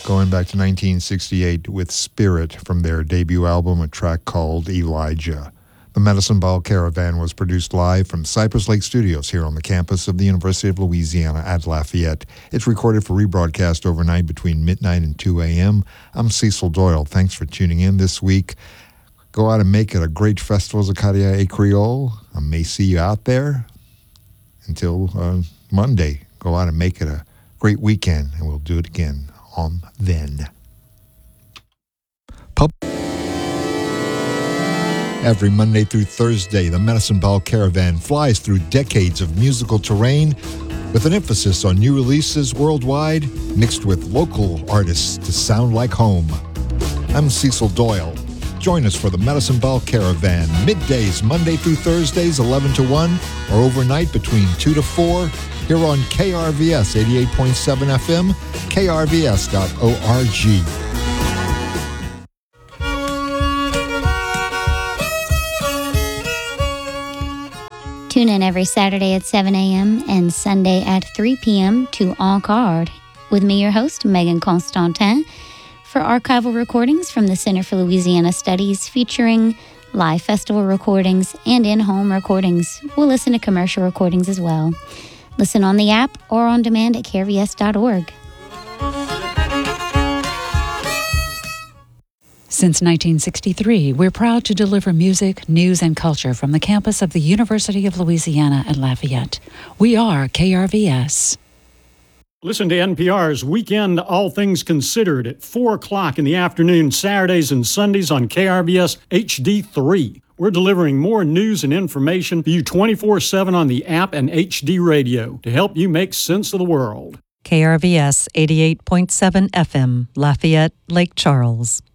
going back to 1968 with Spirit from their debut album, a track called Elijah. The Medicine Ball Caravan was produced live from Cypress Lake Studios here on the campus of the University of Louisiana at Lafayette. It's recorded for rebroadcast overnight between midnight and 2 a.m. I'm Cecil Doyle. Thanks for tuning in this week. Go out and make it a great festival, Zacaria et Creole. I may see you out there. Until Monday, go out and make it a great weekend, and we'll do it again on then. Every Monday through Thursday, the Medicine Ball Caravan flies through decades of musical terrain with an emphasis on new releases worldwide, mixed with local artists to sound like home. I'm Cecil Doyle. Join us for the Medicine Ball Caravan, middays, Monday through Thursdays, 11 to 1, or overnight between 2 to 4, here on KRVS 88.7 FM, krvs.org. Tune in every Saturday at 7 a.m. and Sunday at 3 p.m. to En Card with me, your host, Megan Constantin, for archival recordings from the Center for Louisiana Studies featuring live festival recordings and in-home recordings. We'll listen to commercial recordings as well. Listen on the app or on demand at krvs.org. Since 1963, we're proud to deliver music, news, and culture from the campus of the University of Louisiana at Lafayette. We are KRVS. Listen to NPR's Weekend All Things Considered at 4 o'clock in the afternoon, Saturdays and Sundays on KRVS HD3. We're delivering more news and information for you 24/7 on the app and HD radio to help you make sense of the world. KRVS 88.7 FM, Lafayette, Lake Charles.